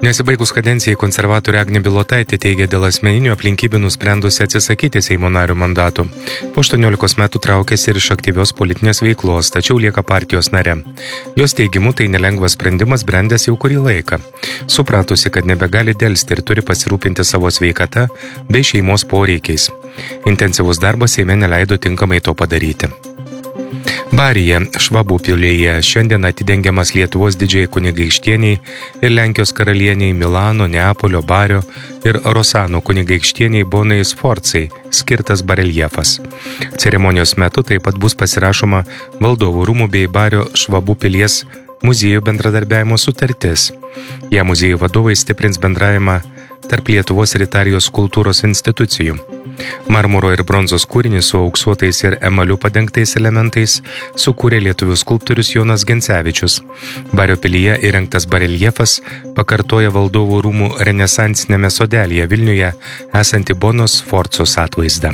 Nesibaigus kadencijai konservatorė Agnė Bilotaitė teigia dėl asmeninių aplinkybių nusprendusi atsisakyti Seimo nario mandatų. Po 18 metų traukėsi ir iš aktyvios politinės veiklos, tačiau lieka partijos nare. Jos teigimu tai nelengvas sprendimas brendęs jau kurį laiką. Supratusi, kad nebegali delsti ir turi pasirūpinti savo sveikata bei šeimos poreikiais. Intensyvus darbas Seime neleido tinkamai to padaryti. Baryje, Švabų pilyje, šiandien atidengiamas Lietuvos didžiajai kunigaikštieniai ir Lenkijos karalieniai Milano, Neapolio, Bario ir Rosano kunigaikštieniai Bonai Sforcai skirtas bareljefas. Ceremonijos metu taip pat bus pasirašoma Valdovų rūmų bei Bario Švabų pilies muziejų bendradarbiavimo sutartis. Ja muziejų vadovai stiprins bendravimą tarp Lietuvos ir Italijos kultūros institucijų. Marmuro ir bronzos kūrinį su auksuotais ir emaliu padengtais elementais sukūrė lietuvių skulptorius Jonas Gencevičius. Bario pilyje įrengtas bareljefas pakartoja Valdovų rūmų renesansinėme sodelyje Vilniuje esantį Bonos Sforcos atvaizdą.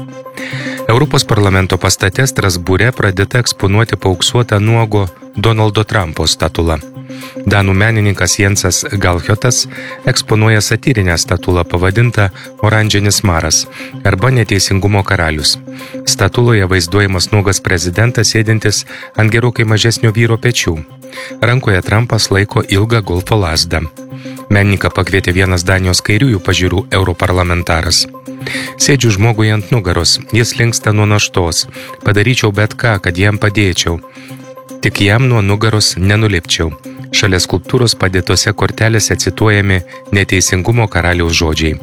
Europos parlamento pastate Strasbūre pradėta eksponuoti paauksuotą nuogo Donaldo Trumpo statulą. Danų menininkas Jensas Galhiotas eksponuoja satyrinę statulą pavadintą Oranžinis maras arba Neteisingumo karalius. Statuloje vaizduojamas nuogas prezidentas sėdintis ant gerokai mažesnio vyro pečių. Rankoje Trumpas laiko ilgą golfo lazdą. Menininką pakvietė vienas Danijos kairiųjų pažiūrų europarlamentaras. Sėdžiu žmogui ant nugaros, jis linksta nuo naštos. Padaryčiau bet ką, kad jam padėčiau. Tik jam nuo nugaros nenulipčiau. Šalia skulptūros padėtose kortelėse cituojami Neteisingumo karaliaus žodžiai.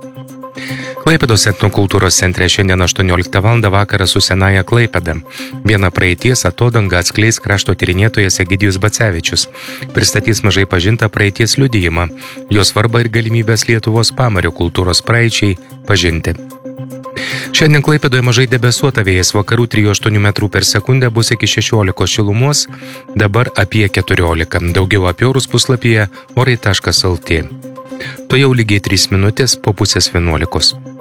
Klaipėdos etnokultūros centre šiandien 18 val. Vakarą su Senaja Klaipėda. Vieną praeities atodangą atskleis krašto tyrinėtojas Egidijus Bacevičius. Pristatys mažai pažintą praeities liudijimą, jo svarbą ir galimybės Lietuvos pamario kultūros praeičiai pažinti. Šiandien Klaipėdoje mažai debesuota, vėjas vakarų 3,8 metrų per sekundę, bus iki 16 šilumos, dabar apie 14. Daugiau apie orus puslapyje orai.lt. To jau lygiai 3 minutės po pusės 11.